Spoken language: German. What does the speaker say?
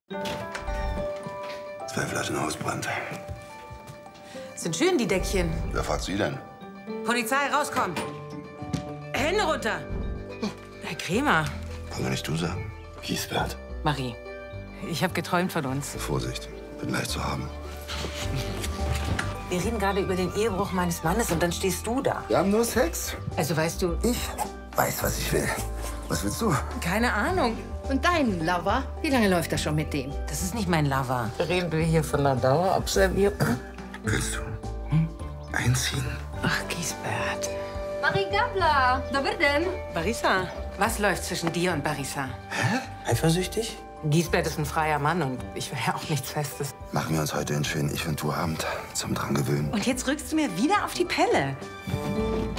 2 Flaschen Hausbrand. Sind schön, die Deckchen. Wer fragt Sie denn? Polizei, rauskommen. Hände runter. Herr Krämer. Kann doch nicht du sagen. Giesbert. Marie, ich habe geträumt von uns. Vorsicht, bin leicht zu haben. Wir reden gerade über den Ehebruch meines Mannes und dann stehst du da. Wir haben nur Sex. Also weißt du, Ich weiß, was ich will. Was willst du? keine Ahnung. Und dein Lover? Wie lange läuft das schon mit dem? Das ist nicht mein Lover. Reden wir hier von einer Dauerobservierung? Willst du einziehen? Ach, Giesbert. Marie Gabler, dobry den. Barissa, was läuft zwischen dir und Barissa? Eifersüchtig? Giesbert ist ein freier Mann und ich will ja auch nichts Festes. Machen wir uns heute einen schönen Ich-und-Du-Abend zum dran gewöhnen. Und jetzt rückst du mir wieder auf die Pelle.